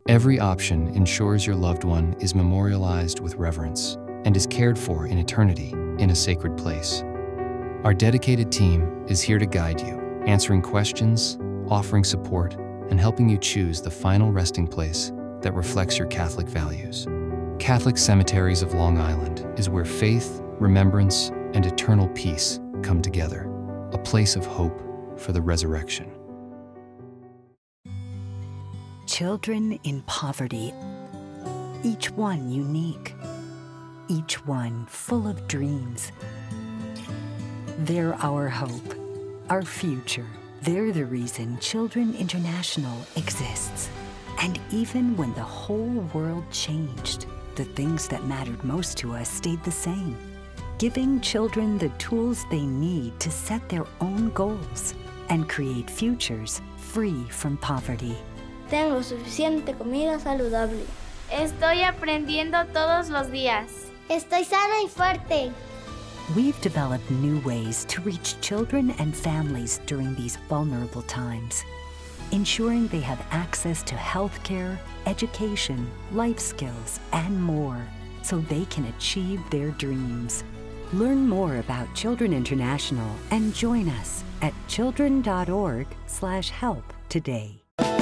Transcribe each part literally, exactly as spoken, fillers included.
Every option ensures your loved one is memorialized with reverence and is cared for in eternity in a sacred place. Our dedicated team is here to guide you, answering questions, offering support, and helping you choose the final resting place that reflects your Catholic values. Catholic Cemeteries of Long Island is where faith, remembrance, and eternal peace come together, a place of hope for the resurrection. Children in poverty, each one unique, each one full of dreams. They're our hope, our future. They're the reason Children International exists. And even when the whole world changed, the things that mattered most to us stayed the same. Giving children the tools they need to set their own goals and create futures free from poverty. Tengo suficiente comida saludable. Estoy aprendiendo todos los días. Estoy sana y fuerte. We've developed new ways to reach children and families during these vulnerable times, ensuring they have access to healthcare, education, life skills, and more, so they can achieve their dreams. Learn more about Children International and join us at children dot org slash help today.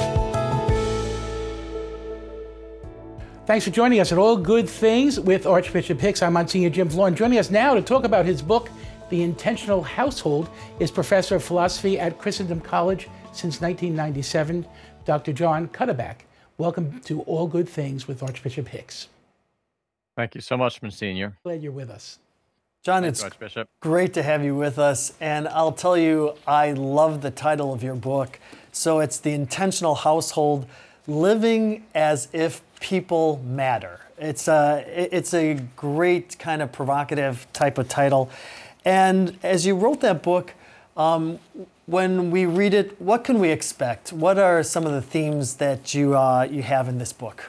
Thanks for joining us at All Good Things with Archbishop Hicks. I'm Monsignor Jim Florin. Joining us now to talk about his book, The Intentional Household, is Professor of Philosophy at Christendom College since nineteen ninety-seven, Doctor John Cuddeback. Welcome to All Good Things with Archbishop Hicks. Thank you so much, Monsignor. Glad you're with us. John, Thank it's you, Archbishop. great to have you with us. And I'll tell you, I love the title of your book. So it's The Intentional Household, Living as If People Matter. It's a, it's a great kind of provocative type of title. And as you wrote that book, um, when we read it, what can we expect? What are some of the themes that you, uh, you have in this book?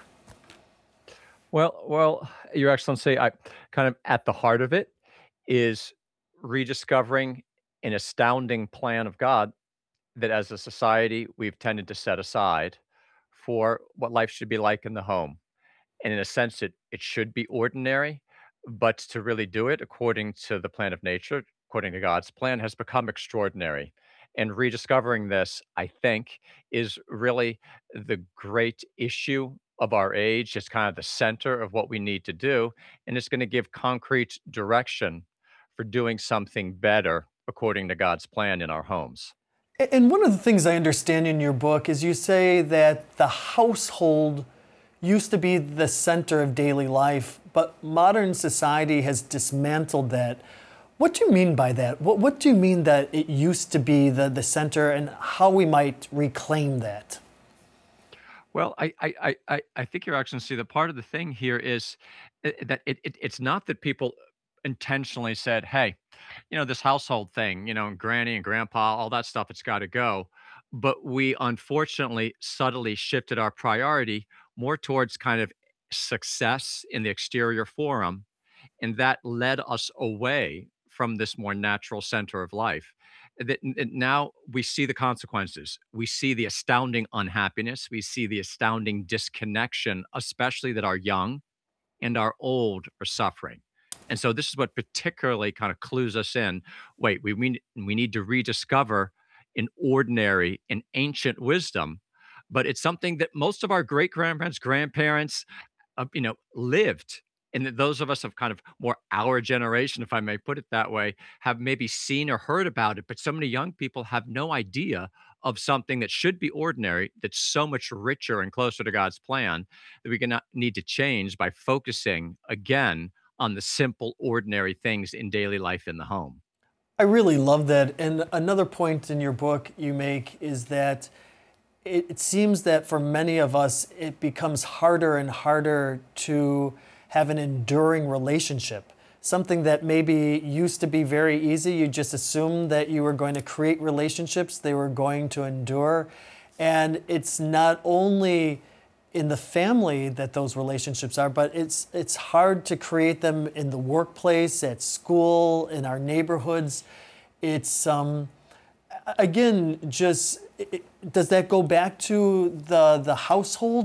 Well, well, Your Excellency, I kind of at the heart of it is rediscovering an astounding plan of God that as a society we've tended to set aside for what life should be like in the home. And in a sense, it, it should be ordinary, but to really do it according to the plan of nature, according to God's plan, has become extraordinary. And rediscovering this, I think, is really the great issue of our age. It's kind of the center of what we need to do. And it's going to give concrete direction for doing something better according to God's plan in our homes. And one of the things I understand in your book is you say that the household used to be the center of daily life, but modern society has dismantled that. What do you mean by that? What, what do you mean that it used to be the, the center, and how we might reclaim that? Well, I, I, I, I think, Your Excellency, the part of the thing here is uh, that it, it, it's not that people intentionally said, hey, you know, this household thing, you know, and granny and grandpa, all that stuff, it's got to go. But we unfortunately subtly shifted our priority more towards kind of success in the exterior forum. And that led us away from this more natural center of life. That that now we see the consequences. We see the astounding unhappiness. We see the astounding disconnection, especially that our young and our old are suffering. And so this is what particularly kind of clues us in. Wait, we, we, we need to rediscover an ordinary and ancient wisdom, but it's something that most of our great-grandparents, grandparents, uh, you know, lived. And that those of us of kind of more our generation, if I may put it that way, have maybe seen or heard about it, but so many young people have no idea of something that should be ordinary, that's so much richer and closer to God's plan, that we gonna need to change by focusing again on the simple, ordinary things in daily life in the home. I really love that. And another point in your book you make is that it, it seems that for many of us, it becomes harder and harder to have an enduring relationship. Something that maybe used to be very easy. You just assumed that you were going to create relationships, they were going to endure. And it's not only in the family that those relationships are, but it's it's hard to create them in the workplace, at school, in our neighborhoods. It's um, again, just it, does that go back to the the household?